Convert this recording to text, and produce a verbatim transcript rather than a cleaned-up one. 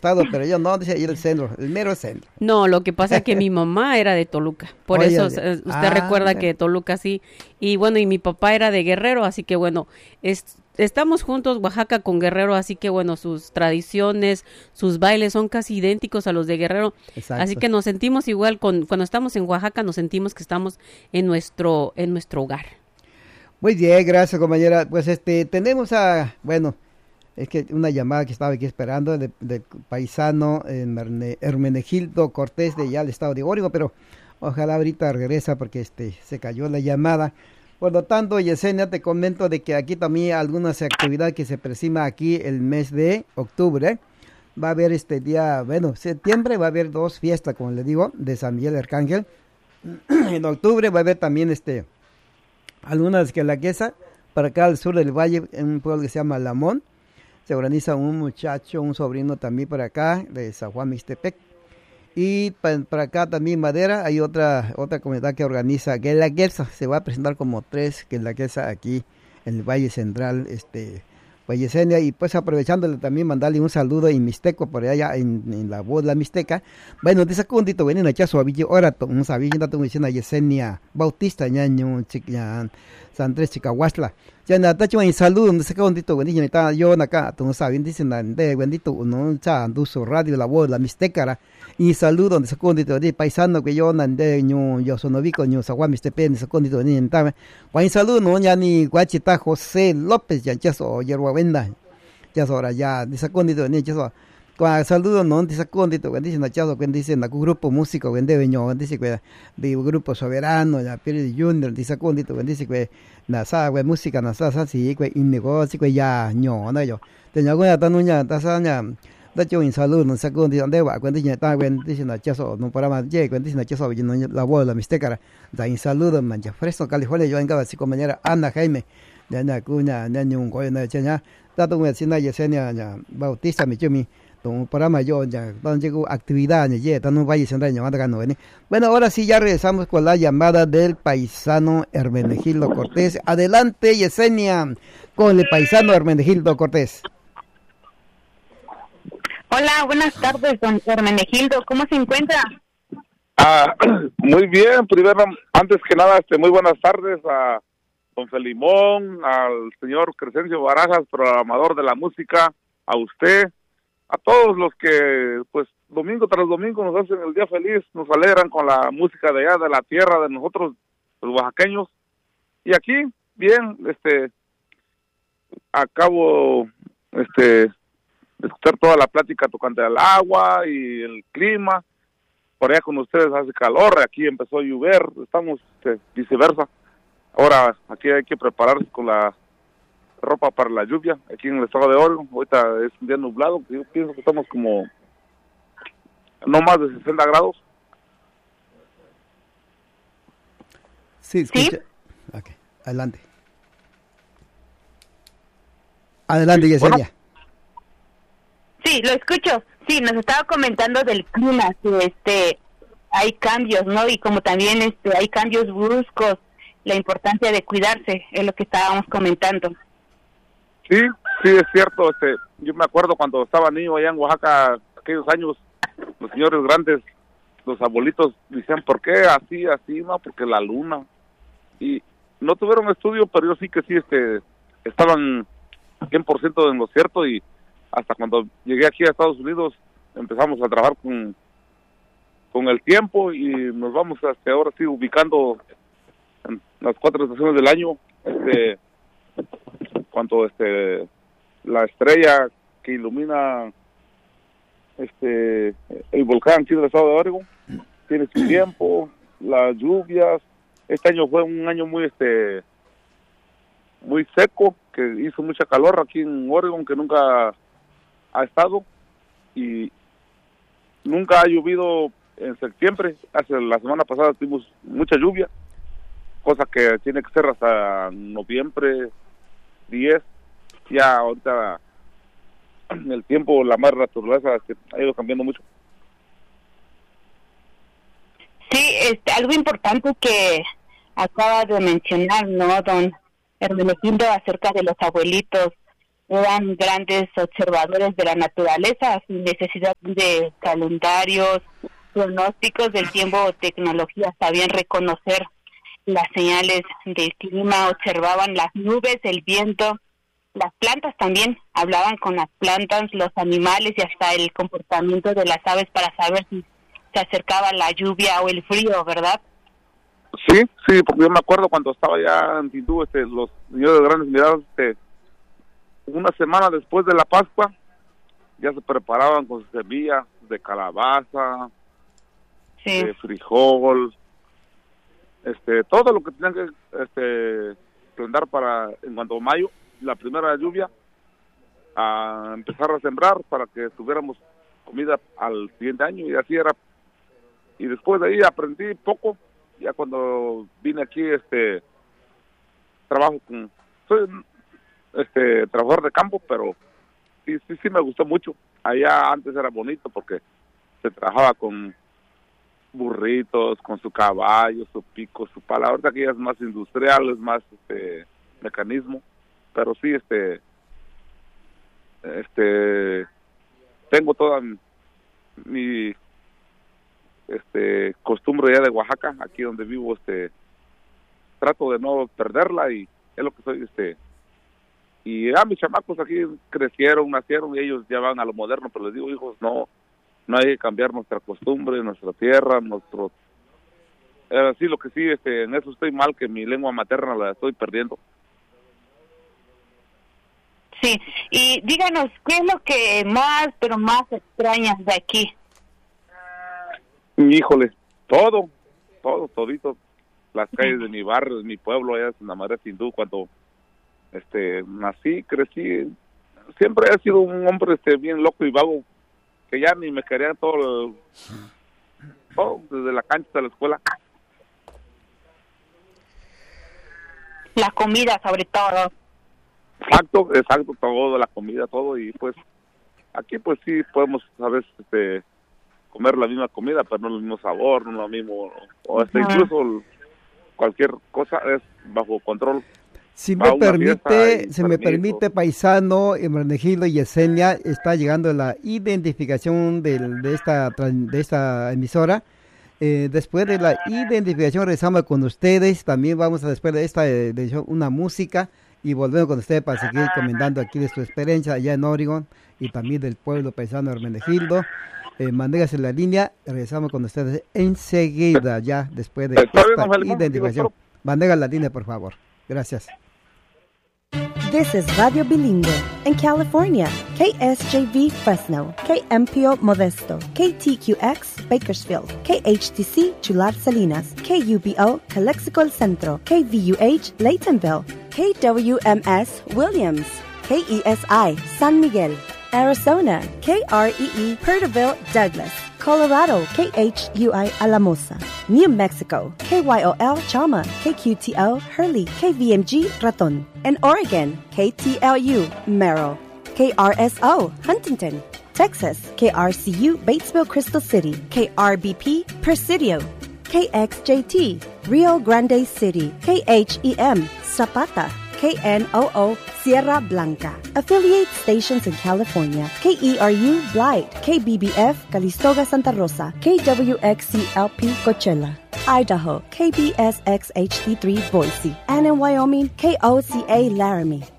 costado, pero yo no, dice ahí el centro, el mero centro. No, lo que pasa es que mi mamá era de Toluca, por Oye, eso oye. usted Ah, recuerda sí. que Toluca sí, y bueno, y mi papá era de Guerrero, así que bueno, es, estamos juntos Oaxaca con Guerrero, así que bueno, sus tradiciones, sus bailes son casi idénticos a los de Guerrero, Exacto. así que nos sentimos igual, con cuando estamos en Oaxaca nos sentimos que estamos en nuestro, en nuestro hogar. Muy bien, gracias compañera. Pues este, tenemos a, bueno, es que una llamada que estaba aquí esperando de, de paisano Hermene- Hermenegildo Cortés de ya el estado de Oregon, pero ojalá ahorita regresa porque este se cayó la llamada. Por lo tanto, Yesenia, te comento de que aquí también hay algunas actividades que se aproxima aquí el mes de octubre. Va a haber este día, bueno, septiembre va a haber dos fiestas, como le digo, de San Miguel Arcángel. En octubre va a haber también este algunas que la quesa para acá al sur del valle, en un pueblo que se llama Lamón. Se organiza un muchacho, un sobrino también para acá, de San Juan Mixtepec. Y para, para acá también Madera, hay otra otra comunidad que organiza Guelaguetza. Se va a presentar como tres Guelaguetza aquí en el Valle Central, este, Vallecenia. Y pues aprovechándole también mandarle un saludo en Mixteco, por allá en, en la voz de la Mixteca. Bueno, de esa condito venir a echar su avillo, ahora un sabillo, no tengo diciendo a Yesenia Bautista, ñaño, chiquillan. San Andrés Chicahuasla. Ya na tacho en salud donde se quedó bendito bendito está yo acá, tú no sabes, dicen de bendito no cha andu su radio la voz la Mixtecara y salud donde se bendito de paisano que yo nande ñu yo sonovico ñu sagua Mixtepen se bendito ni entame. Guay salud no ya ni Guachita José López ya chaso yerba venda. Ya ahora ya de bendito ni chaso. Con saludo no dice condito cuando dicen achado cuando dicen a grupo músico vende veño dice que de grupo soberano ya Piri Junior dice condito cuando dice que na sa que música na sa sa si que in negocio que ya ño no yo tenía una tanuña tasaña da yo en salud no sa condito donde va cuando dice ta cuando dicen achazo no para más ye cuando dicen achazo la bola Mixtecara da en salud mancha fresco California yo en cada así compañera Ana Jaime de na cuña na un coyo na chaña da tu vecina Yesenia Bautista mi chumi para mayor ya donde llegó actividad ya no vaya a llamada no bueno ahora sí ya regresamos con la llamada del paisano Hermenegildo Cortés. Adelante Yesenia con el paisano Hermenegildo Cortés. Hola, buenas tardes don Hermenegildo, ¿cómo se encuentra? Ah, muy bien, primero antes que nada este muy buenas tardes a don Felimón, al señor Crescencio Barajas, programador de la música, a usted, a todos los que, pues, domingo tras domingo nos hacen el día feliz, nos alegran con la música de allá, de la tierra, de nosotros, los oaxaqueños. Y aquí, bien, este, acabo, este, de escuchar toda la plática tocante al agua y el clima. Por allá con ustedes hace calor, aquí empezó a llover, estamos, este, viceversa. Ahora, aquí hay que prepararse con la ropa para la lluvia aquí en el estado de Oregon. Ahorita es un día nublado, yo pienso que estamos como no más de sesenta grados. Sí, escucha. ¿Sí? Okay. Adelante. Adelante, Yesenia. Bueno. Sí, lo escucho. Sí, nos estaba comentando del clima, que este hay cambios, ¿no? Y como también este hay cambios bruscos, la importancia de cuidarse, es lo que estábamos comentando. Sí, sí, es cierto. Este, yo me acuerdo cuando estaba niño allá en Oaxaca, aquellos años, los señores grandes, los abuelitos decían, ¿por qué así, así? No, porque la luna. Y no tuvieron estudio, pero yo sí que sí, este, estaban cien por ciento en lo cierto. Y hasta cuando llegué aquí a Estados Unidos, empezamos a trabajar con, con el tiempo y nos vamos hasta ahora sí ubicando en las cuatro estaciones del año. Este... cuanto este la estrella que ilumina este el volcán aquí del estado de Oregon tiene su tiempo, las lluvias. Este año fue un año muy este muy seco, que hizo mucha calor aquí en Oregon, que nunca ha estado, y nunca ha llovido en septiembre. Hace la semana pasada tuvimos mucha lluvia, cosa que tiene que ser hasta noviembre diez. Ya ahorita el tiempo, la madre naturaleza que ha ido cambiando mucho. Sí, este, algo importante que acaba de mencionar, ¿no, don Hermenegildo, acerca de los abuelitos, eran grandes observadores de la naturaleza, sin necesidad de calendarios, pronósticos del tiempo o tecnología. Sabían reconocer las señales del clima, observaban las nubes, el viento, las plantas también, hablaban con las plantas, los animales y hasta el comportamiento de las aves para saber si se acercaba la lluvia o el frío, ¿verdad? Sí, sí, porque yo me acuerdo cuando estaba ya en Tindú, este, los señores grandes mirados, este, una semana después de la Pascua, ya se preparaban con sus semillas de calabaza, sí, de frijol, este, todo lo que tenían que este, plantar para, en cuanto a mayo, la primera lluvia, a empezar a sembrar para que tuviéramos comida al siguiente año, y así era. Y después de ahí aprendí poco, ya cuando vine aquí, este, trabajo con, soy este trabajador de campo, pero sí, sí, sí me gustó mucho. Allá antes era bonito porque se trabajaba con burritos, con su caballo, su pico, su pala. Ahorita aquí es más industrial, es más este mecanismo, pero sí, este, este, tengo toda mi, mi este costumbre ya de Oaxaca, aquí donde vivo, este, trato de no perderla y es lo que soy, este. Y ah, mis chamacos aquí crecieron, nacieron y ellos ya van a lo moderno, pero les digo, hijos, no, no hay que cambiar nuestra costumbre, nuestra tierra, nuestro... Eh, sí, lo que sí, este, en eso estoy mal, que mi lengua materna la estoy perdiendo. Sí, y díganos, ¿qué es lo que más, pero más extrañas de aquí? Híjole, todo, todo, todito, las calles de mi barrio, de mi pueblo, allá en la Madre Tindú, cuando... este nací, crecí, siempre he sido un hombre este bien loco y vago, que ya ni me querían todo, el, todo desde la cancha hasta la escuela. La comida sobre todo. Exacto, exacto, todo, la comida, todo, y pues aquí pues sí podemos a veces este, comer la misma comida, pero no el mismo sabor, no lo mismo, o hasta uh-huh. incluso cualquier cosa es bajo control. Si me permite, se me permite, paisano, Hermenegildo y Yesenia, está llegando la identificación del, de esta de esta emisora. Eh, después de la identificación regresamos con ustedes. También vamos a después de esta edición una música y volvemos con ustedes para seguir comentando aquí de su experiencia allá en Oregon y también del pueblo paisano Hermenegildo. Eh, Mandéngase la línea, regresamos con ustedes enseguida ya después de esta identificación. Mandéngase la línea, por favor. Gracias. This is Radio Bilingüe in California, K S J V Fresno, K M P O Modesto, K T Q X Bakersfield, K H T C Chular Salinas, K U B O Calexico El Centro, K V U H Laytonville, K W M S Williams, K E S I San Miguel, Arizona, K R E E Perterville Douglas, Colorado, K H U I Alamosa, New Mexico, K Y O L Chama, K Q T O Hurley, K V M G Raton, and Oregon, K T L U Merrill, K R S O Huntington, Texas, K R C U Batesville Crystal City, K R B P Presidio, K X J T Rio Grande City, K H E M Zapata, K N O O Sierra Blanca. Affiliate stations in California, K E R U Blight, K B B F Calistoga Santa Rosa, K W X C L P Coachella, Idaho, K B S X H D three Boise, and in Wyoming, K O C A Laramie.